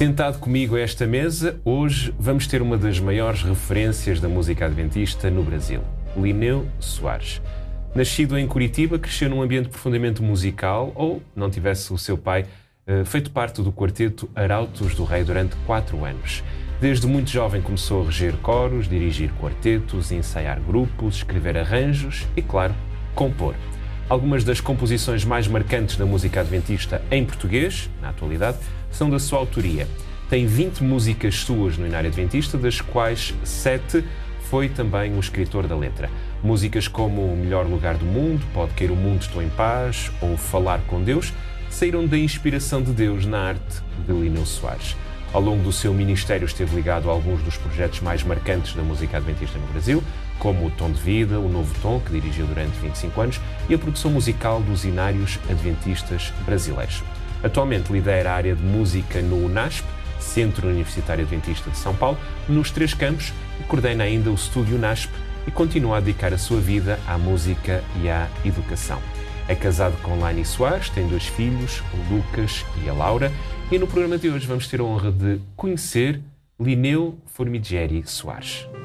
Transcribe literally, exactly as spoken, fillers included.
Sentado comigo a esta mesa, hoje vamos ter uma das maiores referências da música adventista no Brasil, Lineu Soares. Nascido em Curitiba, cresceu num ambiente profundamente musical, ou, não tivesse o seu pai, feito parte do quarteto Arautos do Rei durante quatro anos. Desde muito jovem começou a reger coros, dirigir quartetos, ensaiar grupos, escrever arranjos e, claro, compor. Algumas das composições mais marcantes da música adventista em português, na atualidade, são da sua autoria. Tem vinte músicas suas no Inário Adventista, das quais sete foi também o escritor da letra. Músicas como O Melhor Lugar do Mundo, Pode Cair o Mundo, Estou em Paz ou Falar com Deus saíram da inspiração de Deus na arte de Lineu Soares. Ao longo do seu ministério esteve ligado a alguns dos projetos mais marcantes da música adventista no Brasil, como o Tom de Vida, o Novo Tom, que dirigiu durante vinte e cinco anos, e a produção musical dos Inários Adventistas Brasileiros. Atualmente lidera a área de música no UNASP, Centro Universitário Adventista de São Paulo, nos Três Campos, e coordena ainda o Estúdio UNASP e continua a dedicar a sua vida à música e à educação. É casado com Laine Soares, tem dois filhos, o Lucas e a Laura, e no programa de hoje vamos ter a honra de conhecer Lineu Formigeri Soares.